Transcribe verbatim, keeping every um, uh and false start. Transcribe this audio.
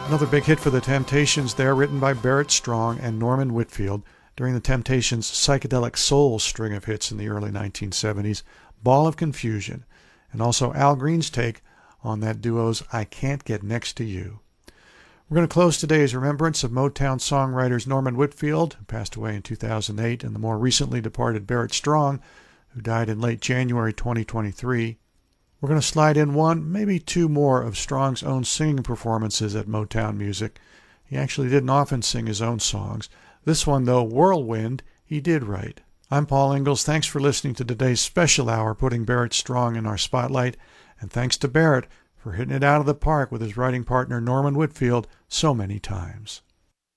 Another big hit for the Temptations there, written by Barrett Strong and Norman Whitfield during the Temptations' psychedelic soul string of hits in the early nineteen seventies, Ball of Confusion, and also Al Green's take on that duo's I Can't Get Next to You. We're going to close today's remembrance of Motown songwriters Norman Whitfield, who passed away in two thousand eight, and the more recently departed Barrett Strong, who died in late January twenty twenty-three. We're going to slide in one, maybe two more of Strong's own singing performances at Motown Music. He actually didn't often sing his own songs. This one, though, Whirlwind, he did write. I'm Paul Ingalls. Thanks for listening to today's special hour putting Barrett Strong in our spotlight, and thanks to Barrett for hitting it out of the park with his writing partner Norman Whitfield so many times.